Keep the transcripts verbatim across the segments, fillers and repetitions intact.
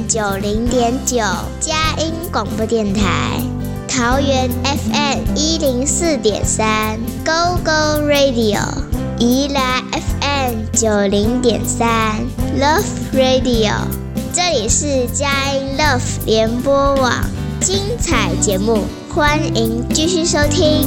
九零点九佳音广播电台，桃园 F M 一零四点三 Go Go Radio， 宜兰 F M 九零点三 Love Radio， 这里是佳音 Love 联播网，精彩节目欢迎继续收听。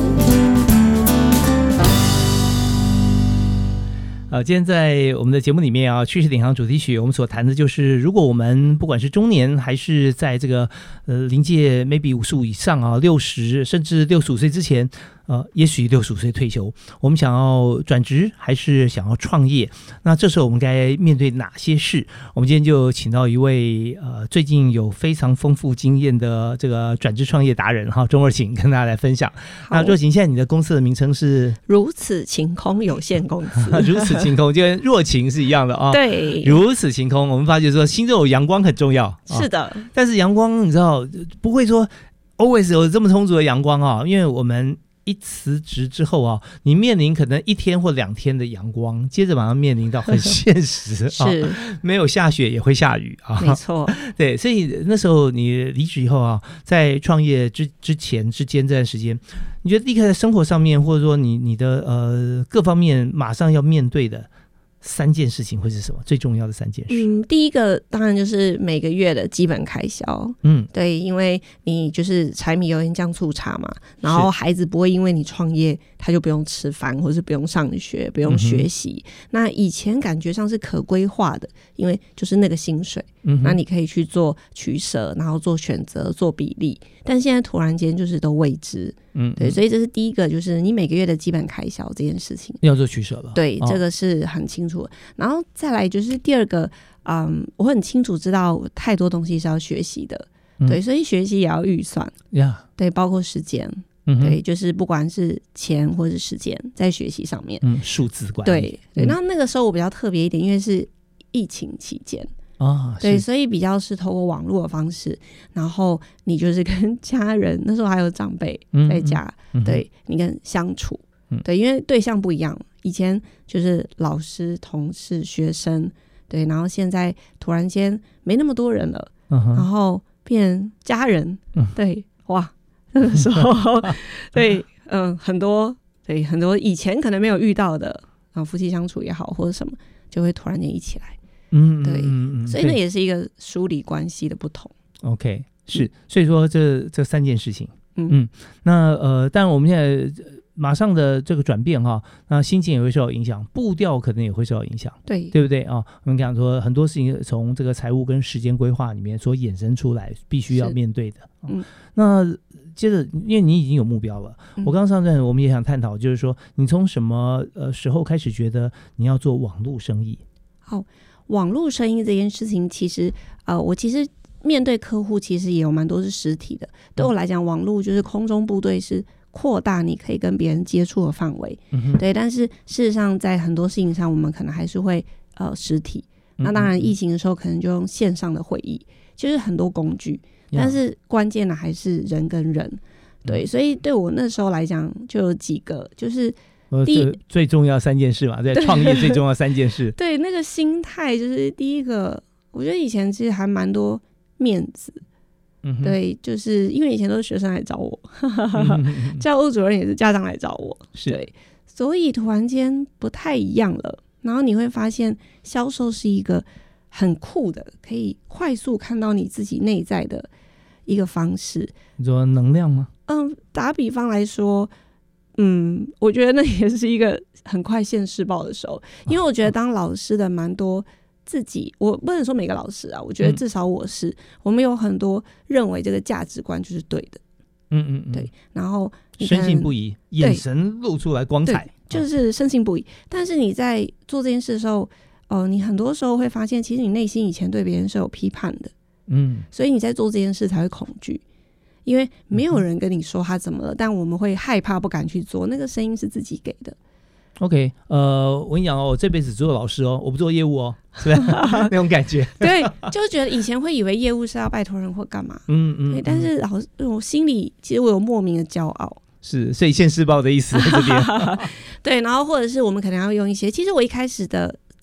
呃，今天在我们的节目里面啊，趋势领航主题曲，我们所谈的就是，如果我们不管是中年还是在这个呃临界 maybe 五十五以上啊，六十甚至六十五岁之前，呃，也许六十五岁退休，我们想要转职还是想要创业，那这时候我们该面对哪些事？我们今天就请到一位呃最近有非常丰富经验的这个转职创业达人哈，钟若晴跟大家来分享。那若晴，现在你的公司的名称是如此晴空有限公司， 如此晴空就跟若晴是一样的啊、哦。 对， 如此晴空，我们发觉说心中有阳光很重要。 是的、哦， 但是阳光你知道不会说 always 有这么充足的阳光啊、哦，因为我们一辞职之后啊，你面临可能一天或两天的阳光，接着马上面临到很现实是、啊、没有下雪也会下雨啊， 没错， 对，所以那时候你离职以后啊，在创业之之前之间这段时间，你觉得立刻在生活上面，或者说你你的呃各方面马上要面对的三件事情会是什么？最重要的三件事？ 嗯，第一个当然就是每个月的基本开销。嗯，对，因为你就是柴米油盐酱醋茶嘛，然后孩子不会因为你创业他就不用吃饭，或是不用上学，不用学习、嗯。那以前感觉上是可规划的，因为就是那个薪水、嗯，那你可以去做取舍，然后做选择，做比例。但现在突然间就是都未知。嗯，对，所以这是第一个，就是你每个月的基本开销这件事情要做取舍了。 对、 哦， 这个是很清楚的。然后再来就是第二个，嗯，我很清楚知道太多东西是要学习的，嗯、对，所以学习也要预算，呀、yeah. 对，包括时间、嗯，对，就是不管是钱或是时间，在学习上面， 嗯，数字管理， 对对、嗯。那那个时候我比较特别一点，因为是疫情期间。哦、对，所以比较是透过网络的方式，然后你就是跟家人，那时候还有长辈在家，嗯、对你跟相处、嗯，对，因为对象不一样，以前就是老师、同事、学生，对，然后现在突然间没那么多人了，嗯、然后变家人，嗯、对，哇，那个时候，对，嗯，很多，对，很多以前可能没有遇到的，然后夫妻相处也好，或者什么，就会突然间一起来。嗯，对，嗯、所以那也是一个梳理关系的不同。 OK， 是，所以说这这三件事情，嗯，嗯那呃，但我们现在马上的这个转变哈，那心情也会受到影响，步调可能也会受到影响，对，对不对啊？我们讲说很多事情从这个财务跟时间规划里面所衍生出来，必须要面对的。嗯，那接着，因为你已经有目标了，嗯、我刚刚上段我们也想探讨，就是说你从什么呃时候开始觉得你要做网络生意？ 好。网络生意这件事情，其实呃，我其实面对客户，其实也有蛮多是实体的。对我来讲，网络就是空中部队，是扩大你可以跟别人接触的范围、嗯。对，但是事实上，在很多事情上，我们可能还是会呃实体。那当然，疫情的时候可能就用线上的会议，就是很多工具，但是关键的还是人跟人。对，所以对我那时候来讲，就有几个就是。 第一最重要三件事嘛，在创业最重要三件事。 对，那个心态就是第一个，我觉得以前其实还蛮多面子。嗯，对，就是因为以前都是学生来找我，嗯、教务主任也是家长来找我，对，所以突然间不太一样了。然后你会发现，销售是一个很酷的，可以快速看到你自己内在的一个方式。 你说能量吗？ 嗯，打比方来说。嗯，我觉得那也是一个很快现世报的时候，因为我觉得当老师的蛮多自己，我不能说每个老师啊，我觉得至少我是，嗯、我们有很多认为这个价值观就是对的，嗯嗯嗯，对，然后深信不疑，眼神露出来光彩， 就是深信不疑。但是你在做这件事的时候，哦、呃，你很多时候会发现，其实你内心以前对别人是有批判的，嗯，所以你在做这件事才会恐惧。因为没有人跟你说他怎么了，嗯、但我们会害怕不敢去做，那个声音是自己给的。 OK， 呃，我跟你讲哦，我这辈子只做老师哦，我不做业务哦，是吧？那种感觉。 对，就觉得以前会以为业务是要拜托人或干嘛，嗯嗯，但是老师，我心里其实我有莫名的骄傲。 是，所以现世报的意思在这边。 对，然后或者是我们可能要用一些，其实我一开始的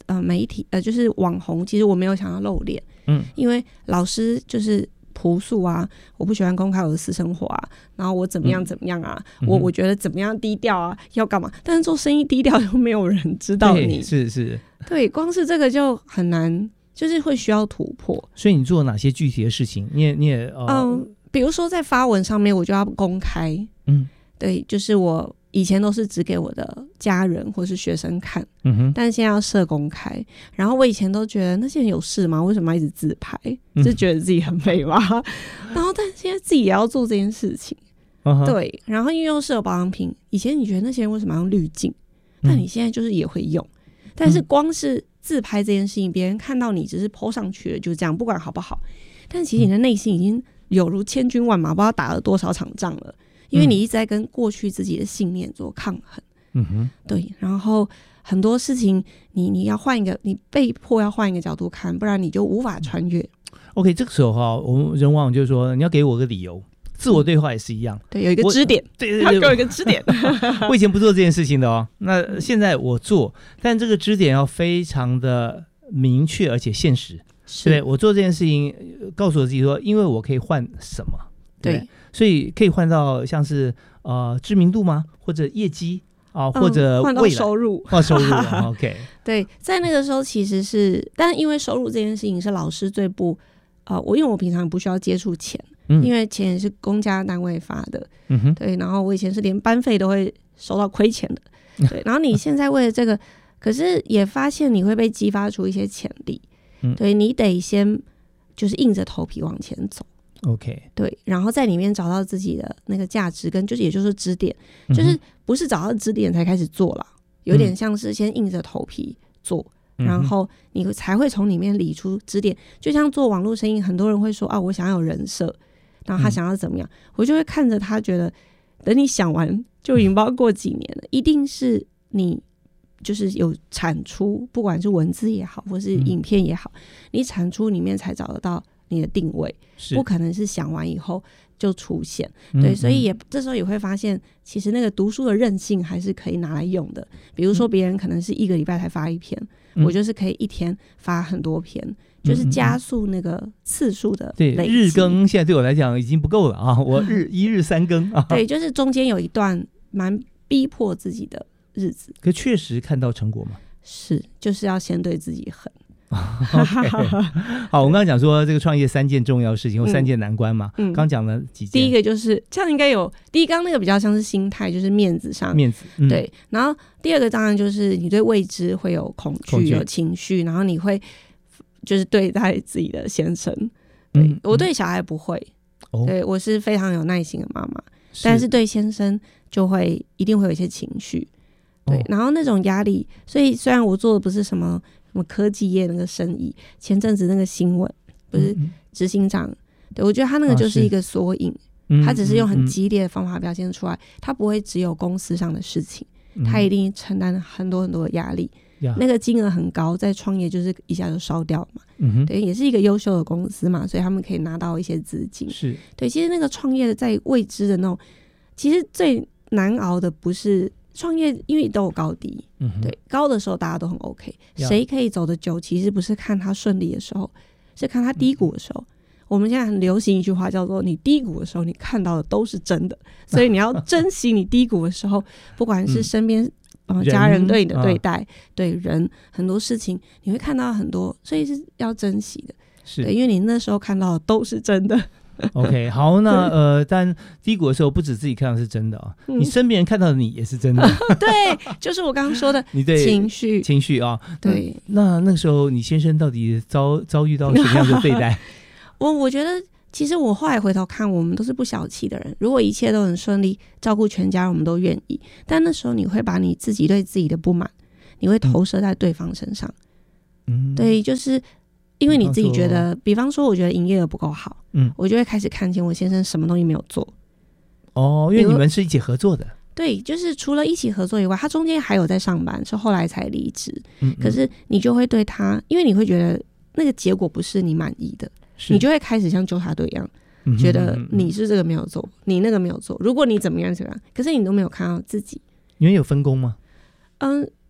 呃媒体呃就是网红，其实我没有想要露脸，嗯，因为老师就是朴素啊，我不喜欢公开我的私生活啊，然后我怎么样怎么样啊，嗯、我我觉得怎么样低调啊，要干嘛？但是做生意低调又没有人知道你， 是是， 对，光是这个就很难，就是会需要突破。 所以你做哪些具体的事情？你也你也呃， 嗯，比如说在发文上面，我就要公开，嗯，对，就是我以前都是只给我的家人或是学生看，嗯哼，但是现在要设公开。然后我以前都觉得那些人有事吗？为什么要一直自拍？嗯、就觉得自己很美吧。然后但现在自己也要做这件事情，uh-huh. 对。然后运用适合保养品，以前你觉得那些人为什么要用滤镜？但你现在就是也会用，嗯、但是光是自拍这件事情，别人看到你只是 po 上去了，就这样，不管好不好。但其实你的内心已经有如千军万马，不知道打了多少场仗了。因为你一直在跟过去自己的信念做抗衡，嗯哼，对，然后很多事情你你要换一个，你被迫要换一个角度看，不然你就无法穿越。 OK， 这个时候哈，我们人往往就是说，你要给我个理由，自我对话也是一样， 对，有一个支点， 对对对， 给我一个支点。 我以前不做这件事情的哦，那现在我做，但这个支点要非常的明确而且现实，对，我做这件事情，告诉我自己说，因为我可以换什么，对。对，所以可以换到像是呃知名度吗？或者业绩啊、呃，或者换、嗯、到收入， 换收入。OK， 对，在那个时候其实是，但因为收入这件事情是老师最不呃，我因为我平常不需要接触钱、嗯，因为钱也是公家单位发的，嗯哼，对，然后我以前是连班费都会收到亏钱的，对，然后你现在为了这个，可是也发现你会被激发出一些潜力，嗯，对你得先就是硬着头皮往前走。 OK， 对，然后在里面找到自己的那个价值跟就是也就是支点、嗯，就是不是找到支点才开始做啦，有点像是先硬着头皮做、嗯，然后你才会从里面理出支点。就像做网络生意，很多人会说啊，我想要有人设，然后他想要怎么样，嗯、我就会看着他，觉得等你想完就已经不知道过几年了，一定是你就是有产出，不管是文字也好，或是影片也好，嗯、你产出里面才找得到你的定位，不可能是想完以后就出现，对，嗯、所以也这时候也会发现，其实那个读书的韧性还是可以拿来用的。比如说，别人可能是一个礼拜才发一篇，嗯、我就是可以一天发很多篇，嗯、就是加速那个次数的累积。 对，日更现在对我来讲已经不够了啊，我日、嗯、一日三更啊。 对，就是中间有一段蛮逼迫自己的日子。 可确实看到成果吗？ 是，就是要先对自己狠。 Okay. 好，我们刚刚讲说这个创业三件重要事情、嗯、或三件难关嘛，嗯，刚讲了几件。 第一个就是这样，应该有第一刚那个比较像是心态，就是面子上面子、嗯，对。 然后第二个当然就是你对未知会有恐惧、有情绪，然后你会就是对待自己的先生，对、嗯、我对小孩不会，嗯、对我是非常有耐心的妈妈，但是对先生就会一定会有一些情绪，对，哦、然后那种压力，所以虽然我做的不是什么。什么科技业那个生意，前阵子那个新闻不是执行长、嗯，对我觉得他那个就是一个缩影、啊，他只是用很激烈的方法表现出来，他不会只有公司上的事情，嗯、他一定承担很多很多的压力、嗯，那个金额很高，在创业就是一下就烧掉嘛，嗯、对，也是一个优秀的公司嘛，所以他们可以拿到一些资金，是对，其实那个创业的在未知的那种，其实最难熬的不是。创业因为都有高低、嗯、对，高的时候大家都很 OK， 谁可以走得久其实不是看他顺利的时候，是看他低谷的时候、嗯、我们现在很流行一句话叫做你低谷的时候你看到的都是真的，所以你要珍惜你低谷的时候不管是身边、嗯呃、家人对你的对待、啊、对人很多事情你会看到很多，所以是要珍惜的，是对，因为你那时候看到的都是真的 OK， 好，那呃，但低谷的时候不止自己看到是真的啊、嗯，你身边人看到的你也是真的。 对，就是我刚刚说的，你对情绪情绪啊， 对。 那那个时候你先生到底遭遭遇到什么样的对待？ 我我觉得，其实我后来回头看，我们都是不小气的人。如果一切都很顺利，照顾全家，我们都愿意。但那时候你会把你自己对自己的不满，你会投射在对方身上。嗯，对，就是。因为你自己觉得，比方说我觉得营业额不够好，嗯，我就会开始看见我先生什么东西没有做。 哦，因为你们是一起合作的。 对，就是除了一起合作以外，他中间还有在上班，是后来才离职。嗯，可是你就会对他，因为你会觉得那个结果不是你满意的，你就会开始像纠察队一样，嗯、觉得你是这个没有做，你那个没有做。如果你怎么样怎么样，可是你都没有看到自己。 你们有分工吗？ 嗯。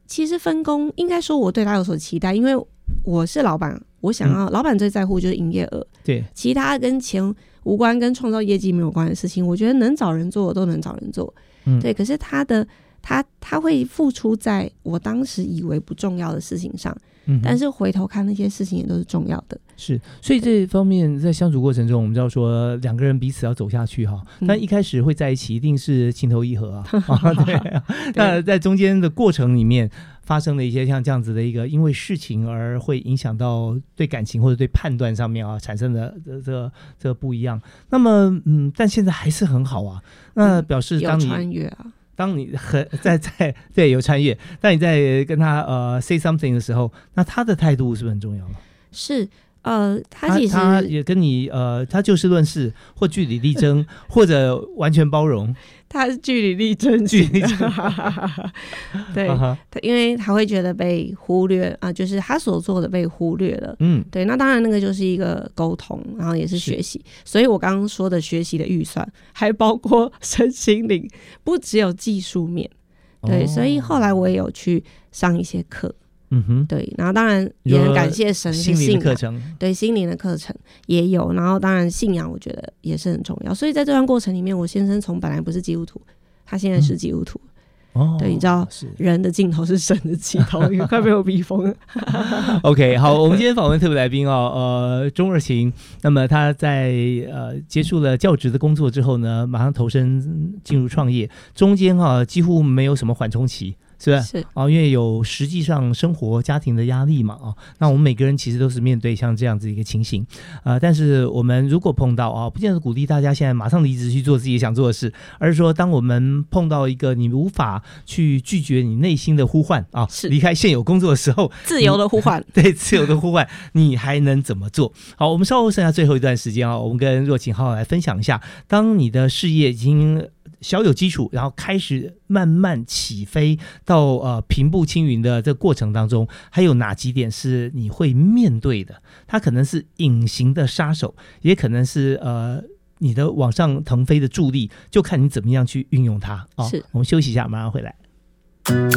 其实分工应该说我对他有所期待，因为我是老板，我想要、嗯、老板最在乎就是营业额， 对， 其他跟钱无关跟创造业绩没有关的事情，我觉得能找人做我都能找人做、嗯、对，可是他的他他会付出在我当时以为不重要的事情上、嗯、但是回头看那些事情也都是重要的。 是，所以这方面在相处过程中我们知道说两个人彼此要走下去哈，但一开始会在一起一定是情投意合啊、嗯、啊对啊，那在中间的过程里面发生了一些像这样子的一个因为事情而会影响到对感情或者对判断上面啊产生的这个这个不一样，那么嗯，但现在还是很好啊，那表示当你、嗯、 有穿越啊， 当你很在在对有穿越，当你在跟他呃 say something 的时候，那他的态度是不是很重要了？ 是，呃，他其实他, 他也跟你呃，他就事论事，或据理力争，或者完全包容。 他是据理力争， 据理力争， 对，他因为他会觉得被忽略啊、呃，就是他所做的被忽略了。嗯，对，那当然那个就是一个沟通，然后也是学习。所以我刚刚说的学习的预算，还包括身心灵，不只有技术面。对、哦，所以后来我也有去上一些课。嗯哼，对，然后当然也很感谢神， 心灵的课程， 对，心灵的课程也有，然后当然信仰我觉得也是很重要，所以在这段过程里面，我先生从本来不是基督徒，他现在是基督徒。嗯、哦，对，你知道人的尽头是神的起头，快被我逼疯了。 OK， 好，我们今天访问特别来宾哦，呃，钟若晴，那么他在呃结束了教职的工作之后呢，马上投身进入创业，中间啊几乎没有什么缓冲期。是吧？是啊，因为有实际上生活家庭的压力嘛啊，那我们每个人其实都是面对像这样子一个情形啊、呃。但是我们如果碰到啊，不见得鼓励大家现在马上离职去做自己想做的事，而是说当我们碰到一个你无法去拒绝你内心的呼唤啊，离开现有工作的时候， 自由的呼唤， 对，自由的呼唤，你还能怎么做？好，我们稍后剩下最后一段时间啊，我们跟若晴好好来分享一下，当你的事业已经小有基础，然后开始慢慢起飞到呃平步青云的这个过程当中，还有哪几点是你会面对的？它可能是隐形的杀手，也可能是呃你的往上腾飞的助力，就看你怎么样去运用它。哦、是，我们休息一下，马上回来。